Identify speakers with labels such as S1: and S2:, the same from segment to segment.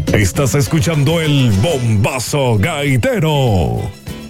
S1: Estás escuchando el Bombazo Gaitero.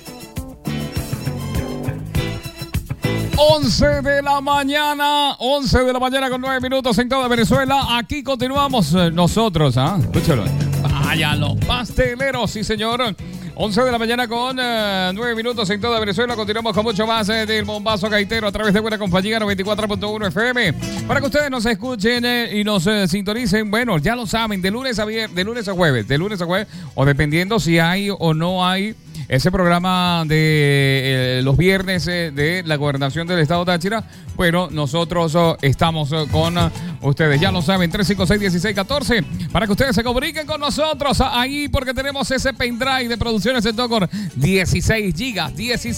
S2: 11 de la mañana con 9 minutos en toda Venezuela. Aquí continuamos nosotros, escúchalo. Vaya los pasteleros, sí señor. 11 de la mañana con 9 minutos en toda Venezuela. Continuamos con mucho más del Bombazo Gaitero a través de Buena Compañía 94.1 FM. Para que ustedes nos escuchen y nos sintonicen, bueno, ya lo saben, de lunes a jueves, o dependiendo si hay o no hay ese programa de los viernes de la Gobernación del Estado Táchira. Bueno, nosotros estamos con ustedes, ya lo saben, 356-1614, para que ustedes se comuniquen con nosotros ahí, porque tenemos ese pendrive de Producciones en Tocor, 16 gigas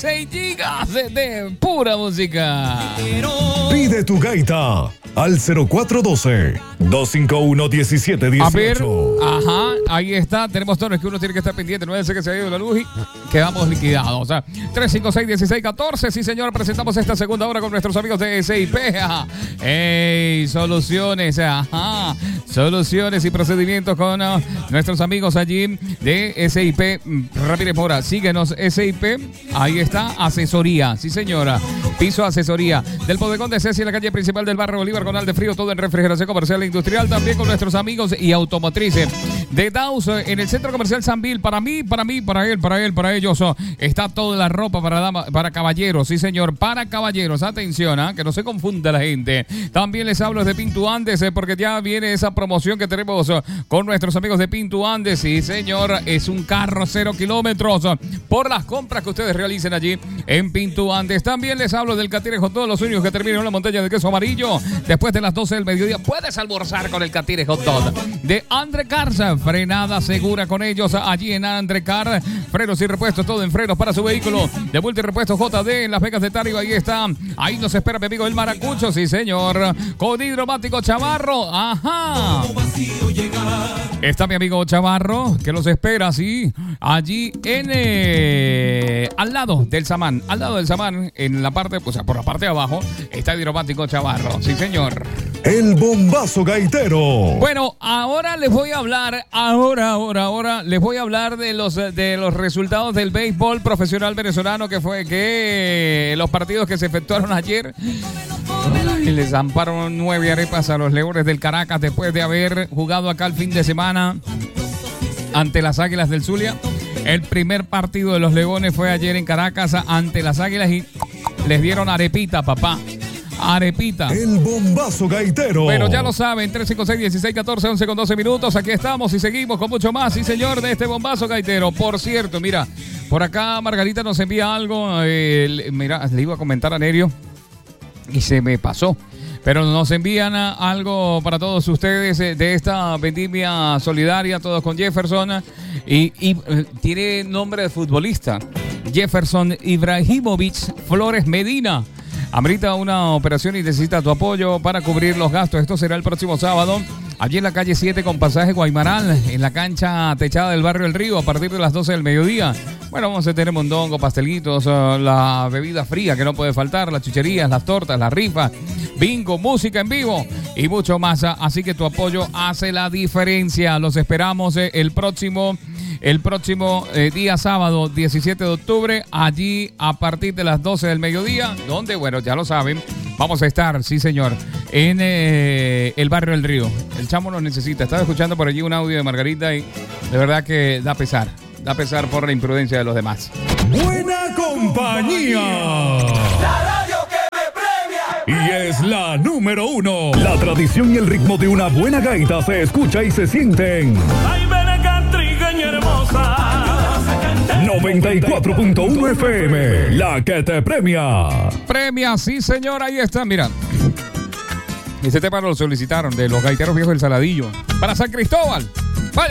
S2: de pura música.
S1: Pide tu gaita al 0412-251-1718.
S2: A ver, ahí está, tenemos tonos que uno tiene que estar pendiente, no es que se ha ido la luz y quedamos liquidados. O sea, 356-1614, sí señor, presentamos esta segunda hora con nuestros amigos de SIP. Soluciones, soluciones y procedimientos con nuestros amigos allí de SIP Ramírez Mora. Síguenos, SIP, ahí está, asesoría, sí señora, piso asesoría del bodegón de Ceci en la calle principal del barrio Bolívar con Alde Frío, todo en refrigeración comercial e industrial, también con nuestros amigos y automotrices de Daus en el centro comercial Sanvil. Para ellos está toda la ropa para caballeros, sí señor, para caballeros, atención, que no se confunda la gente. También les hablo de Pintu Andes, porque ya viene esa promoción que tenemos con nuestros amigos de Pintu Andes, sí señor, es un carro 0 kilómetros por las compras que ustedes realicen allí en Pintu Andes. También les hablo del Catire Hot Dog, los únicos que terminan en la montaña de queso amarillo. Después de las 12 del mediodía puedes almorzar con el Catire Hot Dog de Andre Cars, frenada segura con ellos allí en Andre Car, frenos y repuestos, todo en frenos para su vehículo, de Multirepuestos JD en Las Vegas de Tario. Ahí está, ahí nos espera mi amigo el Maracucho, sí señor, con hidromático Chavarro, está mi amigo Chavarro que los espera, sí, allí en al lado del Samán, en la parte, o sea, por la parte de abajo está hidromático Chavarro, sí señor.
S1: El Bombazo Gaitero.
S2: Bueno, ahora les voy a hablar, ahora les voy a hablar de los resultados del béisbol profesional venezolano, que los partidos que se efectuaron ayer. Y les zamparon 9 arepas a los Leones del Caracas después de haber jugado acá el fin de semana ante las Águilas del Zulia. El primer partido de los Leones fue ayer en Caracas ante las Águilas y les dieron arepita, papá. Arepita.
S1: El Bombazo Gaitero.
S2: Bueno, ya lo saben, 356-1614, 11 con 12 minutos. Aquí estamos y seguimos con mucho más, sí señor, de este Bombazo Gaitero. Por cierto, mira, por acá Margarita nos envía algo. Mira, le iba a comentar a Nerio y se me pasó. Pero nos envían algo para todos ustedes de esta vendimia solidaria, todos con Jefferson. Y tiene nombre de futbolista. Jefferson Ibrahimovic Flores Medina. Amerita una operación y necesita tu apoyo para cubrir los gastos. Esto será el próximo sábado, allí en la calle 7 con pasaje Guaymaral, en la cancha techada del barrio El Río, a partir de las 12 del mediodía. Bueno, vamos a tener mondongo, pastelitos, la bebida fría que no puede faltar, las chucherías, las tortas, las rifas, bingo, música en vivo y mucho más. Así que tu apoyo hace la diferencia. Los esperamos el próximo día sábado 17 de octubre, allí a partir de las 12 del mediodía, donde, bueno, ya lo saben, vamos a estar, sí señor, en el barrio El Río. El chamo nos necesita. Estaba escuchando por allí un audio de Margarita y de verdad que da pesar por la imprudencia de los demás.
S1: Buena compañía.
S3: La radio que me premia.
S1: Y es la número 1. La tradición y el ritmo de una buena gaita se escucha y se sienten.
S3: Ay, trigueña hermosa.
S1: 94.1 FM, la que te premia.
S2: Premia, sí señor, ahí está, mira. Ese tema lo solicitaron de los gaiteros viejos del Saladillo. Para San Cristóbal.